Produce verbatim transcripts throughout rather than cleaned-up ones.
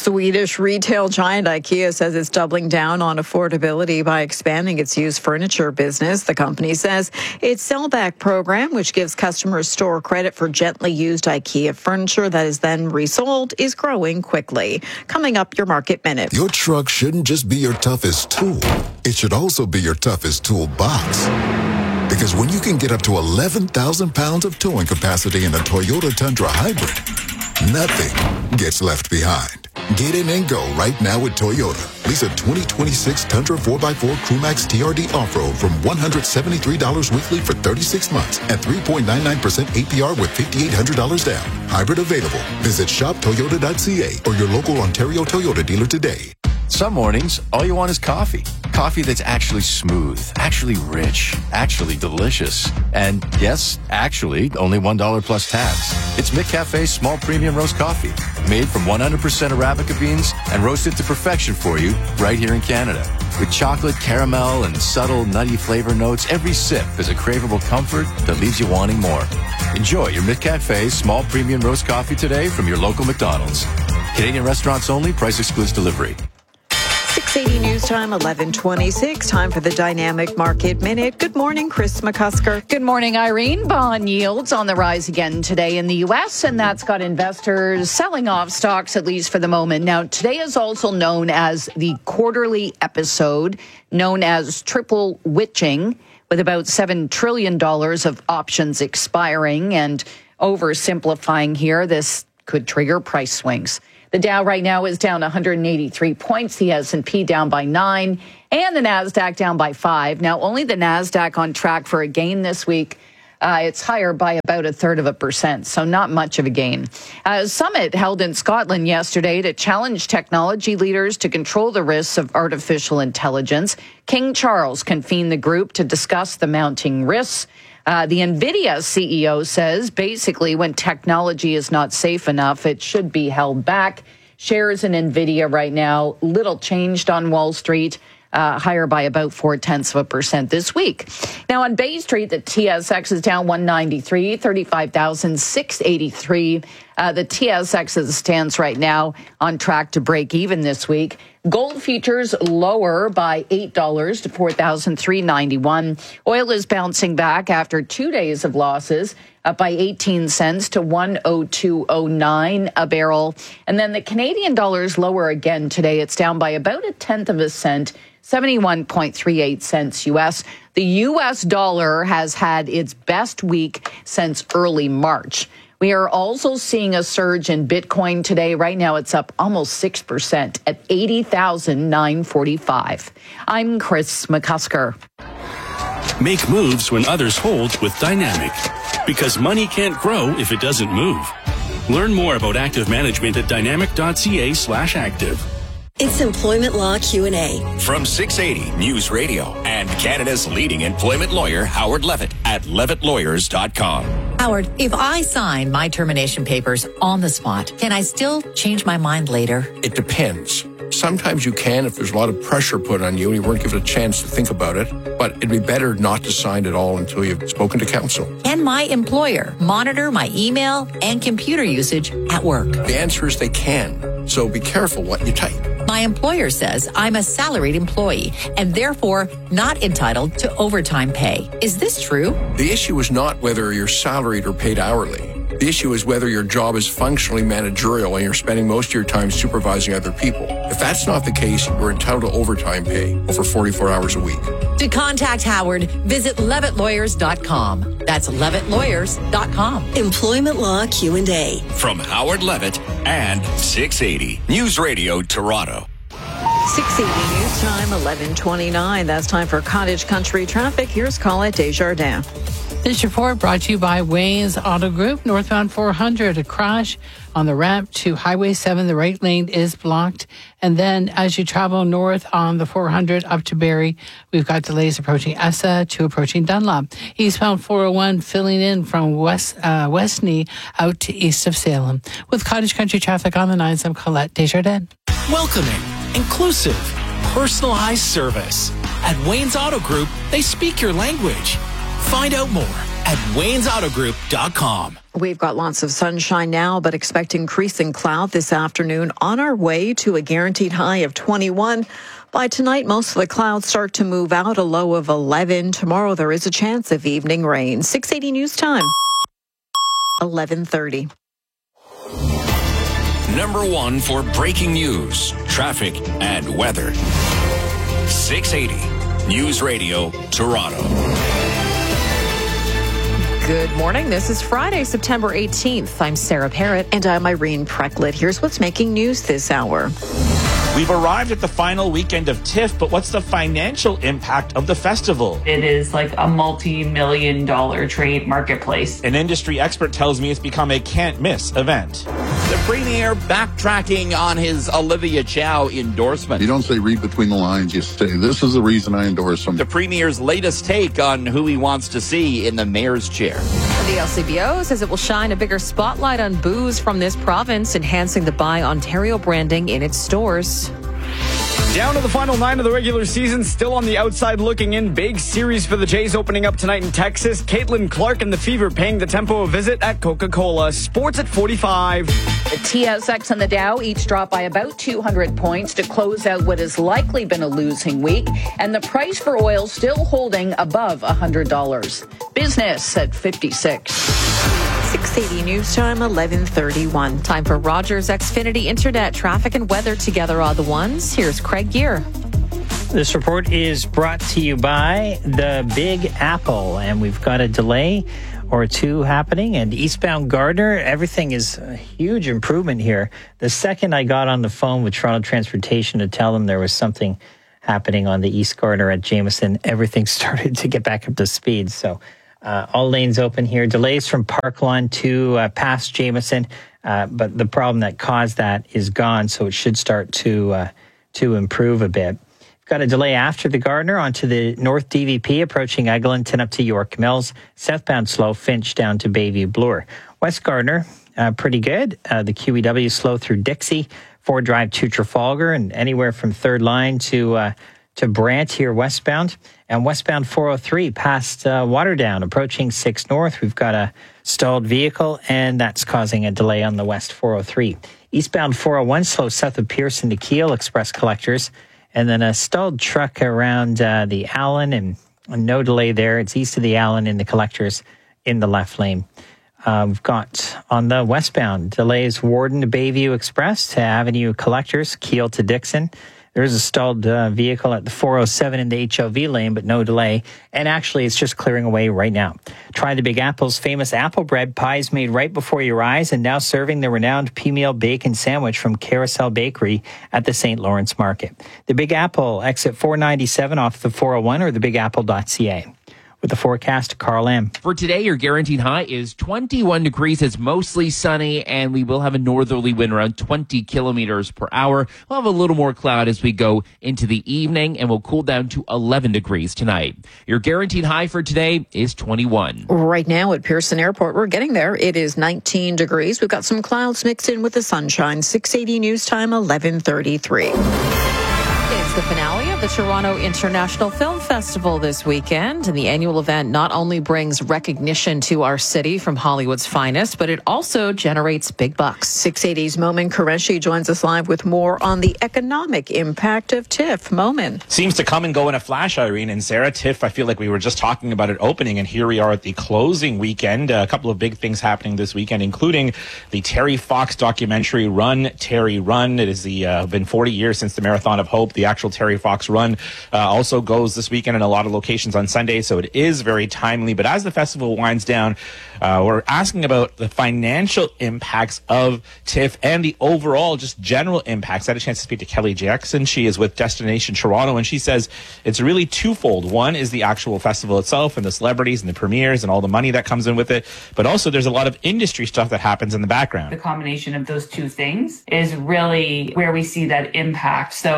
Swedish retail giant IKEA says it's doubling down on affordability by expanding its used furniture business. The company says its sellback program, which gives customers store credit for gently used IKEA furniture that is then resold, is growing quickly. Coming up, your Market Minute. Your truck shouldn't just be your toughest tool. It should also be your toughest toolbox. Because when you can get up to eleven thousand pounds of towing capacity in a Toyota Tundra Hybrid, nothing gets left behind. Get in and go right now with Toyota. Lease a twenty twenty-six Tundra four by four Crewmax T R D Off-Road from one hundred seventy-three dollars weekly for thirty-six months at three point nine nine percent A P R with five thousand eight hundred dollars down. Hybrid available. Visit shop toyota dot c a or your local Ontario Toyota dealer today. Some mornings, all you want is coffee. Coffee that's actually smooth, actually rich, actually delicious. And yes, actually, only one dollar plus tax. It's McCafe's small premium roast coffee, made from one hundred percent Arabica beans and roasted to perfection for you right here in Canada. With chocolate, caramel, and subtle nutty flavor notes, every sip is a craveable comfort that leaves you wanting more. Enjoy your McCafe's small premium roast coffee today from your local McDonald's. Canadian restaurants only, price excludes delivery. six eighty News Time, eleven twenty-six. Time for the Dynamic Market Minute. Good morning, Chris McCusker. Good morning, Irene. Bond yields on the rise again today in the U S, and that's got investors selling off stocks, at least for the moment. Now, today is also known as the quarterly episode, known as triple witching, with about seven trillion dollars of options expiring. And oversimplifying here, this could trigger price swings. The Dow right now is down one hundred eighty-three points. The S and P down by nine, and the NASDAQ down by five. Now, only the NASDAQ on track for a gain this week. Uh, it's higher by about a third of a percent, so not much of a gain. A summit held in Scotland yesterday to challenge technology leaders to control the risks of artificial intelligence. King Charles convened the group to discuss the mounting risks. Uh, the NVIDIA C E O says basically when technology is not safe enough, it should be held back. Shares in NVIDIA right now, little changed on Wall Street, uh, higher by about four-tenths of a percent this week. Now on Bay Street, the T S X is down one ninety-three, thirty-five thousand six hundred eighty-three. Uh, the T S X stands right now on track to break even this week. Gold futures lower by eight dollars to four thousand three hundred ninety-one. Oil is bouncing back after two days of losses, up by eighteen cents to one oh two oh nine a barrel. And then the Canadian dollar is lower again today. It's down by about a tenth of a cent, seventy-one point three eight cents U S. The U S dollar has had its best week since early March. We are also seeing a surge in Bitcoin today. Right now, it's up almost six percent at eighty thousand nine hundred forty-five. I'm Chris McCusker. Make moves when others hold with Dynamic, because money can't grow if it doesn't move. Learn more about active management at dynamic.ca slash active. It's Employment Law Q and A. From six eighty News Radio and Canada's leading employment lawyer, Howard Levitt, at levitt lawyers dot com. Howard, if I sign my termination papers on the spot, can I still change my mind later? It depends. Sometimes you can if there's a lot of pressure put on you and you weren't given a chance to think about it, but it'd be better not to sign at all until you've spoken to counsel. Can my employer monitor my email and computer usage at work? The answer is they can, so be careful what you type. My employer says I'm a salaried employee and therefore not entitled to overtime pay. Is this true? The issue is not whether you're salaried or paid hourly. The issue is whether your job is functionally managerial and you're spending most of your time supervising other people. If that's not the case, you're entitled to overtime pay over forty-four hours a week. To contact Howard, visit levitt lawyers dot com. That's levitt lawyers dot com. Employment Law Q and A. From Howard Levitt and six eighty News Radio Toronto. six eighty News Time, eleven twenty-nine. That's time for Cottage Country traffic. Here's Colette Desjardins. This report brought to you by Wayne's Auto Group. Northbound four hundred, a crash on the ramp to Highway seven. The right lane is blocked. And then as you travel north on the four hundred up to Barrie, we've got delays approaching Essa to approaching Dunlop. Eastbound four oh one filling in from West uh, Westney out to east of Salem. With Cottage Country traffic on the nines, I'm Colette Desjardins. Welcoming, inclusive, personalized service. At Wayne's Auto Group, they speak your language. Find out more at waynes auto group dot com. We've got lots of sunshine now, but expect increasing cloud this afternoon on our way to a guaranteed high of twenty-one. By tonight, most of the clouds start to move out, a low of eleven. Tomorrow, there is a chance of evening rain. six eighty News Time, eleven thirty. Number one for breaking news, traffic, and weather. six eighty News Radio, Toronto. Good morning. This is Friday, September eighteenth. I'm Sarah Parrott. And I'm Irene Precklett. Here's what's making news this hour. We've arrived at the final weekend of TIFF, but what's the financial impact of the festival? It is like a multi-million dollar trade marketplace. An industry expert tells me it's become a can't-miss event. The Premier backtracking on his Olivia Chow endorsement. You don't say read between the lines, you say, this is the reason I endorse him. The Premier's latest take on who he wants to see in the mayor's chair. The L C B O says it will shine a bigger spotlight on booze from this province, enhancing the Buy Ontario branding in its stores. Down to the final nine of the regular season, still on the outside looking in. Big series for the Jays opening up tonight in Texas. Caitlin Clark and the Fever paying the Tempo a visit at Coca-Cola. Sports at forty-five. The T S X and the Dow each dropped by about two hundred points to close out what has likely been a losing week. And the price for oil still holding above one hundred dollars. Business at fifty-six. six eighty News Time, eleven thirty-one. Time for Rogers Xfinity Internet. Traffic and weather together are the ones. Here's Craig Gear. This report is brought to you by the Big Apple, and we've got a delay or two happening. And eastbound Gardner, everything is a huge improvement here. The second I got on the phone with Toronto Transportation to tell them there was something happening on the East Gardner at Jameson, everything started to get back up to speed. So Uh, all lanes open here. Delays from Parkland to uh, past Jameson, uh, but the problem that caused that is gone, so it should start to uh, to improve a bit. Got a delay after the Gardner onto the North D V P, approaching Eglinton up to York Mills. Southbound slow, Finch down to Bayview Bloor. West Gardner, uh, pretty good. Uh, the Q E W slow through Dixie, Ford Drive to Trafalgar, and anywhere from third line to uh, to Brant here westbound. And westbound four oh three past uh, Waterdown, approaching six North. We've got a stalled vehicle, and that's causing a delay on the west four oh three. Eastbound four oh one slow south of Pearson to Kiel, express collectors. And then a stalled truck around uh, the Allen, and no delay there. It's east of the Allen in the collectors in the left lane. Uh, we've got on the westbound delays Warden to Bayview Express to Avenue Collectors, Kiel to Dixon. There's a stalled uh, vehicle at the four oh seven in the H O V lane, but no delay. And actually, it's just clearing away right now. Try the Big Apple's famous apple bread pies made right before your eyes, and now serving the renowned P-Meal Bacon Sandwich from Carousel Bakery at the Saint Lawrence Market. The Big Apple, exit four ninety-seven off the four oh one, or the big apple dot c a. With the forecast, Carl M. For today, your guaranteed high is twenty-one degrees. It's mostly sunny, and we will have a northerly wind around twenty kilometers per hour. We'll have a little more cloud as we go into the evening, and we'll cool down to eleven degrees tonight. Your guaranteed high for today is twenty-one. Right now at Pearson Airport, we're getting there. It is nineteen degrees. We've got some clouds mixed in with the sunshine. six eighty News Time, eleven thirty-three. It's the finale of the Toronto International Film Festival this weekend. And the annual event not only brings recognition to our city from Hollywood's finest, but it also generates big bucks. six eighty's Momin Qureshi joins us live with more on the economic impact of TIFF. Momin. Seems to come and go in a flash, Irene and Sarah. TIFF, I feel like we were just talking about it opening, and here we are at the closing weekend. A couple of big things happening this weekend, including the Terry Fox documentary, Run, Terry, Run. It has the, uh, been forty years since the Marathon of Hope. The actual Terry Fox Run uh, also goes this weekend in a lot of locations on Sunday, so it is very timely. But as the festival winds down, uh, we're asking about the financial impacts of TIFF and the overall just general impacts. I had a chance to speak to Kelly Jackson. She is with Destination Toronto, and she says it's really twofold. One is the actual festival itself and the celebrities and the premieres and all the money that comes in with it, but also there's a lot of industry stuff that happens in the background. The combination of those two things is really where we see that impact. So it's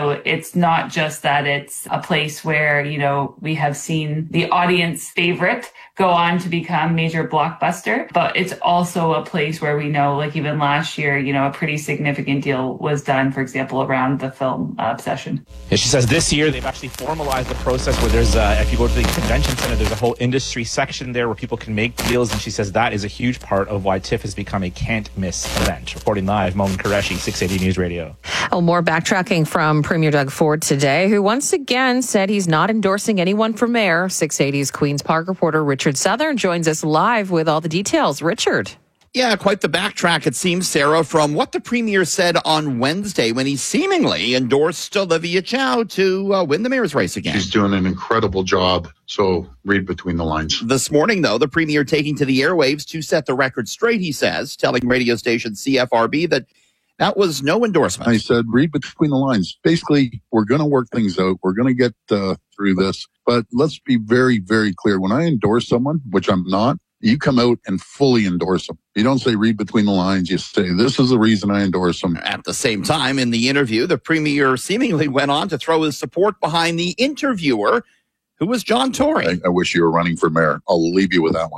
it's not just that it's a place where, you know, we have seen the audience favorite go on to become major blockbuster, but it's also a place where we know, like even last year, you know, a pretty significant deal was done, for example, around the film uh, Obsession. Yeah, she says this year they've actually formalized the process where there's, uh, if you go to the convention center, there's a whole industry section there where people can make deals, and she says that is a huge part of why TIFF has become a can't-miss event. Reporting live, Momin Qureshi, six eighty News Radio. Oh, more backtracking from Premier Doug Ford today, who once again said he's not endorsing anyone for mayor. six eighty's Queen's Park reporter Richard Southern joins us live with all the details. Richard. Yeah, quite the backtrack, it seems, Sarah, from what the premier said on Wednesday when he seemingly endorsed Olivia Chow to uh, win the mayor's race again. She's doing an incredible job, so read between the lines. This morning, though, the premier taking to the airwaves to set the record straight, he says, telling radio station C F R B that that was no endorsement. I said, read between the lines. Basically, we're going to work things out. We're going to get uh, through this. But let's be very, very clear. When I endorse someone, which I'm not, you come out and fully endorse them. You don't say read between the lines. You say, this is the reason I endorse them. At the same time, in the interview, the premier seemingly went on to throw his support behind the interviewer, who was John Tory. I, I wish you were running for mayor. I'll leave you with that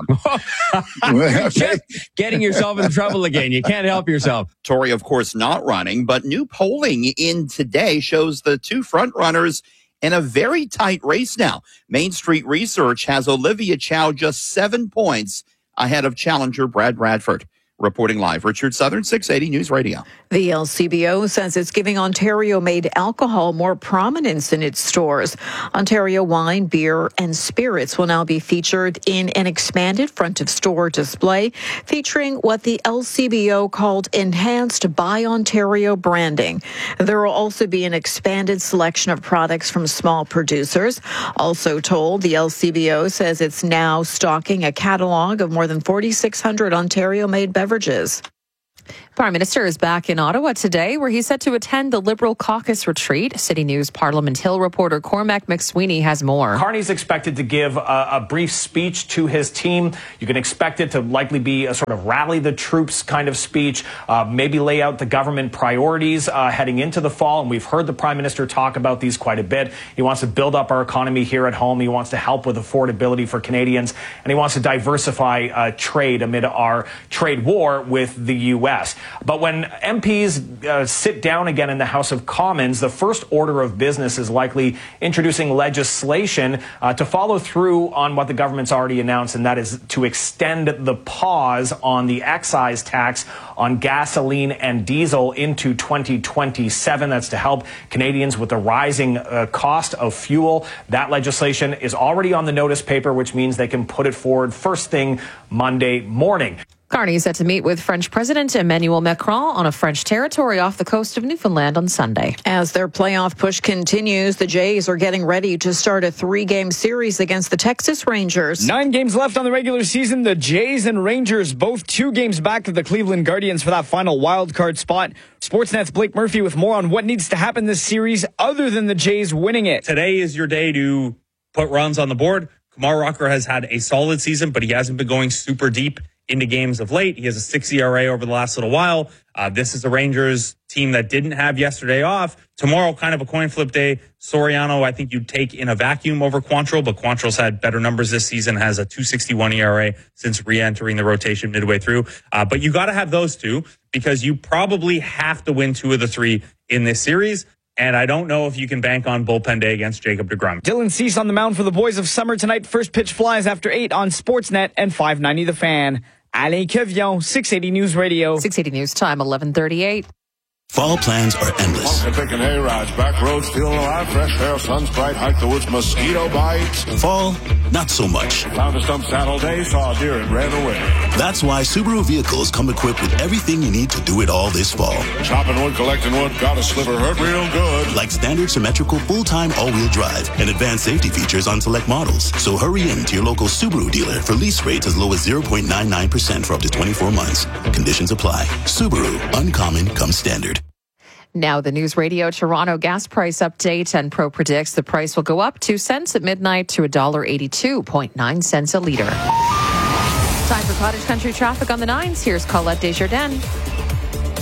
one. Just getting yourself in trouble again. You can't help yourself. Tory, of course, not running, but new polling in today shows the two front runners in a very tight race now. Main Street Research has Olivia Chow just seven points ahead of challenger Brad Bradford. Reporting live, Richard Southern, six eighty News Radio. The L C B O says it's giving Ontario-made alcohol more prominence in its stores. Ontario wine, beer, and spirits will now be featured in an expanded front-of-store display featuring what the L C B O called Enhanced Buy Ontario branding. There will also be an expanded selection of products from small producers. Also told, the L C B O says it's now stocking a catalog of more than forty-six hundred Ontario-made beverages. Beverages. Prime Minister is back in Ottawa today, where he's set to attend the Liberal caucus retreat. City News Parliament Hill reporter Cormac McSweeney has more. Carney's expected to give a, a brief speech to his team. You can expect it to likely be a sort of rally the troops kind of speech, uh, maybe lay out the government priorities uh, heading into the fall. And we've heard the Prime Minister talk about these quite a bit. He wants to build up our economy here at home. He wants to help with affordability for Canadians. And he wants to diversify uh, trade amid our trade war with the U S. But when M Ps uh, sit down again in the House of Commons, the first order of business is likely introducing legislation uh, to follow through on what the government's already announced, and that is to extend the pause on the excise tax on gasoline and diesel into twenty twenty-seven. That's to help Canadians with the rising uh, cost of fuel. That legislation is already on the notice paper, which means they can put it forward first thing Monday morning. Carney is set to meet with French President Emmanuel Macron on a French territory off the coast of Newfoundland on Sunday. As their playoff push continues, the Jays are getting ready to start a three-game series against the Texas Rangers. Nine games left on the regular season. The Jays and Rangers both two games back of the Cleveland Guardians for that final wild card spot. Sportsnet's Blake Murphy with more on what needs to happen this series other than the Jays winning it. Today is your day to put runs on the board. Kumar Rocker has had a solid season, but he hasn't been going super deep into games of late. He has a six E R A over the last little while. Uh, this is the Rangers team that didn't have yesterday off. Tomorrow, kind of a coin flip day. Soriano, I think you'd take in a vacuum over Quantrill, but Quantrill's had better numbers this season, has a two sixty-one E R A since re-entering the rotation midway through. Uh, but you got to have those two because you probably have to win two of the three in this series. And I don't know if you can bank on bullpen day against Jacob deGrom. Dylan Cease on the mound for the Boys of Summer tonight. First pitch flies after eight on Sportsnet and five ninety The Fan. Alain Quevillon, six eighty News Radio. six eighty News Time, eleven thirty-eight. Fall plans are endless. Picking hay rides, back roads, feeling alive, fresh air, sun's bright, hike the woods, mosquito bites. Fall, not so much. Found a stump saddle day, saw a deer and ran away. That's why Subaru vehicles come equipped with everything you need to do it all this fall. Chopping wood, collecting wood, got a sliver, hurt real good. Like standard symmetrical full-time all-wheel drive and advanced safety features on select models. So hurry in to your local Subaru dealer for lease rates as low as zero point nine nine percent for up to twenty-four months. Conditions apply. Subaru, uncommon comes standard. Now the News Radio Toronto gas price update, and Pro predicts the price will go up two cents at midnight to one dollar eighty-two point nine cents a litre. Time for Cottage Country traffic on the nines. Here's Colette Desjardins.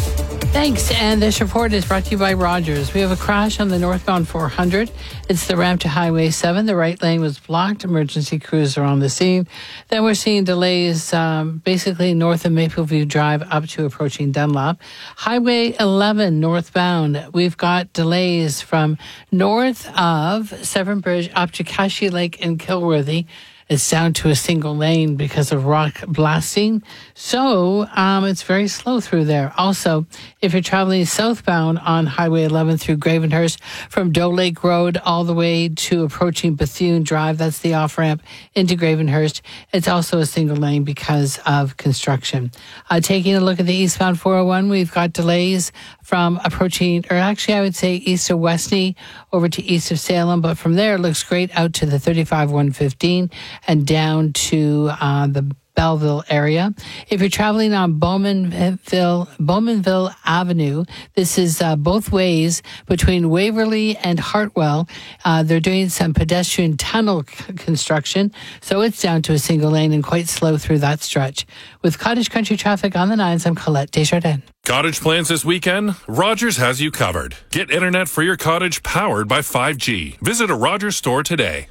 Thanks. And this report is brought to you by Rogers. We have a crash on the northbound four hundred. It's the ramp to Highway seven. The right lane was blocked. Emergency crews are on the scene. Then we're seeing delays um, basically north of Mapleview Drive up to approaching Dunlop. Highway eleven northbound. We've got delays from north of Severn Bridge up to Cashy Lake and Kilworthy. It's down to a single lane because of rock blasting. So um, it's very slow through there. Also, if you're traveling southbound on Highway eleven through Gravenhurst from Doe Lake Road all the way to approaching Bethune Drive, that's the off-ramp into Gravenhurst, it's also a single lane because of construction. Uh, taking a look at the eastbound four oh one, we've got delays from approaching, or actually I would say east of Westney over to east of Salem, but from there it looks great out to the thirty-five one fifteen and down to uh, the Belleville area. If you're traveling on Bowmanville, Bowmanville Avenue, this is uh, both ways between Waverly and Hartwell. Uh, they're doing some pedestrian tunnel c- construction, so it's down to a single lane and quite slow through that stretch. With Cottage Country traffic on the nines, I'm Colette Desjardins. Cottage plans this weekend? Rogers has you covered. Get internet for your cottage powered by five G. Visit a Rogers store today.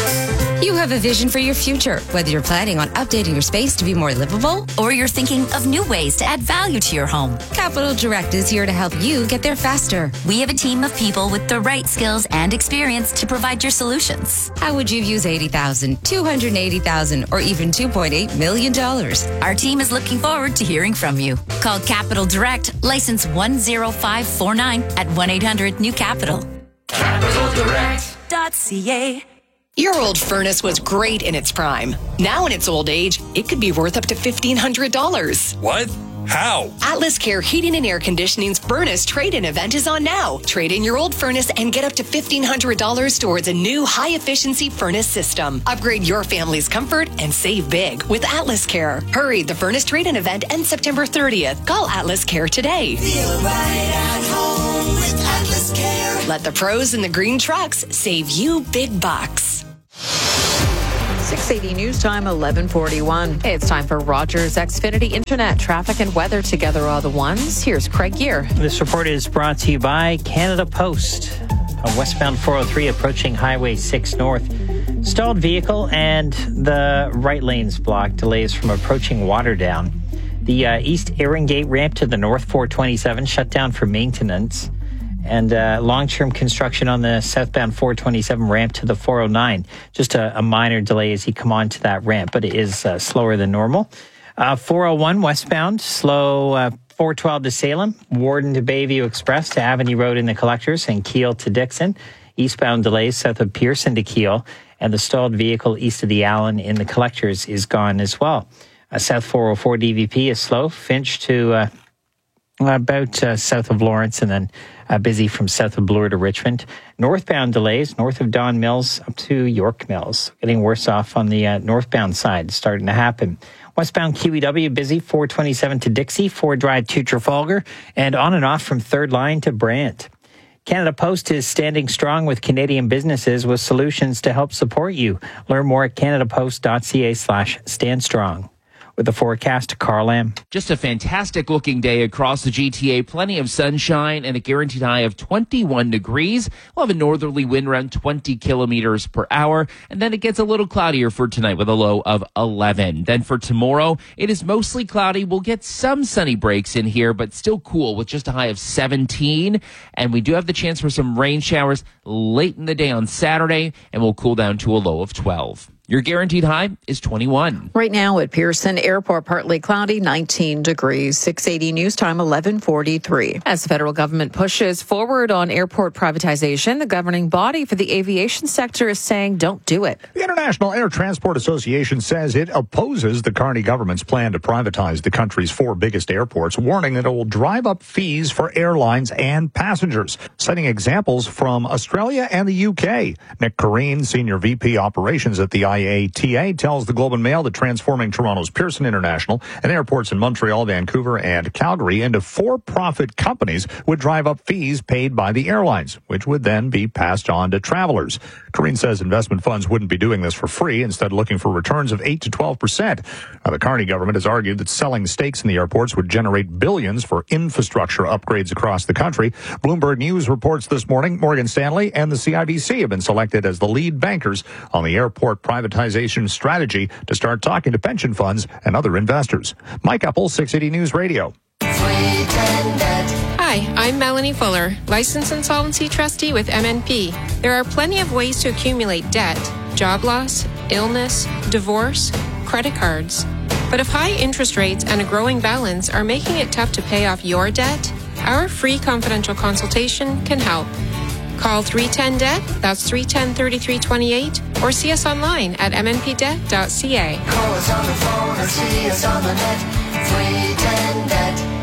You have a vision for your future, whether you're planning on updating your space to be more livable or you're thinking of new ways to add value to your home. Capital Direct is here to help you get there faster. We have a team of people with the right skills and experience to provide your solutions. How would you use eighty thousand dollars, two hundred eighty thousand dollars, or even two point eight million dollars? Our team is looking forward to hearing from you. Call Capital Direct, license one zero five four nine at one eight hundred new capital. capital direct dot c a. Your old furnace was great in its prime. Now in its old age, it could be worth up to fifteen hundred dollars. What? How? Atlas Care Heating and Air Conditioning's Furnace Trade-In event is on now. Trade in your old furnace and get up to fifteen hundred dollars towards a new high-efficiency furnace system. Upgrade your family's comfort and save big with Atlas Care. Hurry, the Furnace Trade-In event ends September thirtieth. Call Atlas Care today. Feel right at home with Atlas Care. Let the pros in the green trucks save you big bucks. six eighty News Time, eleven forty-one. Hey, it's time for Rogers Xfinity Internet, traffic and weather together are the ones. Here's Craig Gear. This report is brought to you by Canada Post. On westbound four oh three approaching Highway six North. Stalled vehicle and the right lane's blocked. Delays from approaching Waterdown. The uh, East Erin ramp to the north four twenty-seven shut down for maintenance. And uh, long-term construction on the southbound four twenty-seven ramp to the four oh nine. Just a, a minor delay as you come onto that ramp, but it is uh, slower than normal. Uh, four oh one westbound, slow uh, four twelve to Salem, Warden to Bayview Express to Avenue Road in the Collectors, and Keele to Dixon. Eastbound delays south of Pearson to Keele, and the stalled vehicle east of the Allen in the Collectors is gone as well. Uh, South four oh four D V P is slow, Finch to uh, about uh, south of Lawrence, and then Uh, busy from south of Bloor to Richmond. Northbound delays, north of Don Mills up to York Mills. Getting worse off on the uh, northbound side, starting to happen. Westbound Q E W busy, four twenty-seven to Dixie, Ford Drive to Trafalgar, and on and off from Third Line to Brant. Canada Post is standing strong with Canadian businesses with solutions to help support you. Learn more at canadapost.ca slash stand strong. With the forecast, Carl Lamb. Just a fantastic looking day across the G T A. Plenty of sunshine and a guaranteed high of twenty-one degrees. We'll have a northerly wind around twenty kilometers per hour. And then it gets a little cloudier for tonight with a low of eleven. Then for tomorrow, it is mostly cloudy. We'll get some sunny breaks in here, but still cool with just a high of seventeen. And we do have the chance for some rain showers late in the day on Saturday, and we'll cool down to a low of twelve. Your guaranteed high is twenty-one. Right now at Pearson Airport, partly cloudy, nineteen degrees. six eighty News Time, eleven forty-three. As the federal government pushes forward on airport privatization, the governing body for the aviation sector is saying don't do it. The International Air Transport Association says it opposes the Carney government's plan to privatize the country's four biggest airports, warning that it will drive up fees for airlines and passengers, citing examples from Australia and the U K. Nick Careen, Senior V P Operations at the I I A T A tells the Globe and Mail that transforming Toronto's Pearson International and airports in Montreal, Vancouver, and Calgary into for-profit companies would drive up fees paid by the airlines, which would then be passed on to travelers. Karine says investment funds wouldn't be doing this for free, instead looking for returns of eight to twelve percent. Now, the Carney government has argued that selling stakes in the airports would generate billions for infrastructure upgrades across the country. Bloomberg News reports this morning Morgan Stanley and the C I B C have been selected as the lead bankers on the airport privatization strategy to start talking to pension funds and other investors. Mike Uppel, six eighty News Radio. Hi, I'm Melanie Fuller, licensed insolvency trustee with M N P. There are plenty of ways to accumulate debt: job loss, illness, divorce, credit cards. But if high interest rates and a growing balance are making it tough to pay off your debt, our free confidential consultation can help. Call three one zero D E B T, that's three one zero, three three two eight, or see us online at m n p debt dot c a. Call us on the phone or see us on the net. three one zero D E B T.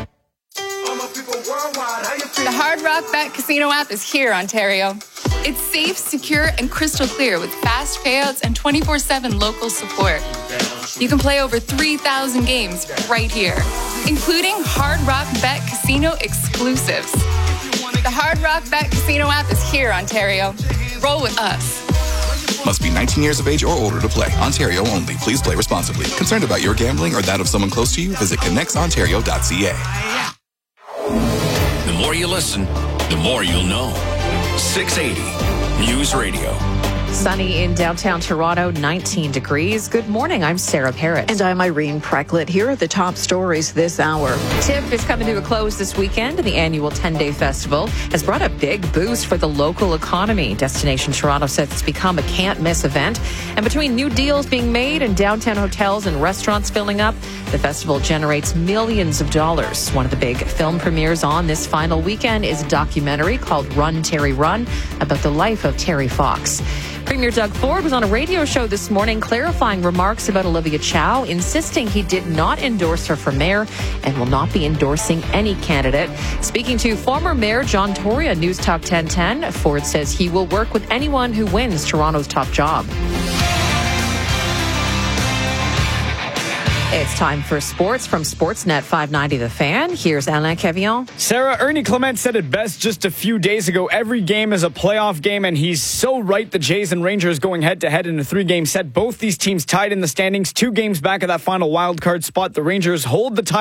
The Hard Rock Bet Casino app is here, Ontario. It's safe, secure, and crystal clear with fast payouts and twenty-four seven local support. You can play over three thousand games right here, including Hard Rock Bet Casino exclusives. The Hard Rock Bet Casino app is here, Ontario. Roll with us. Must be nineteen years of age or older to play. Ontario only. Please play responsibly. Concerned about your gambling or that of someone close to you? Visit connects ontario dot c a. The more you listen, the more you'll know. six eighty News Radio. Sunny in downtown Toronto, nineteen degrees. Good morning. I'm Sarah Parrott. And I'm Irene Precklett. Here are the top stories this hour. TIFF is coming to a close this weekend, and the annual ten-day festival has brought a big boost for the local economy. Destination Toronto says it's become a can't-miss event. And between new deals being made and downtown hotels and restaurants filling up, the festival generates millions of dollars. One of the big film premieres on this final weekend is a documentary called Run, Terry, Run, about the life of Terry Fox. Premier Doug Ford was on a radio show this morning clarifying remarks about Olivia Chow, insisting he did not endorse her for mayor and will not be endorsing any candidate. Speaking to former Mayor John Tory on News Talk ten ten, Ford says he will work with anyone who wins Toronto's top job. It's time for sports from Sportsnet five ninety The Fan. Here's Alain Cavillon. Sarah, Ernie Clement said it best just a few days ago. Every game is a playoff game, and he's so right. The Jays and Rangers going head-to-head in a three-game set. Both these teams tied in the standings, two games back of that final wild card spot. The Rangers hold the tie.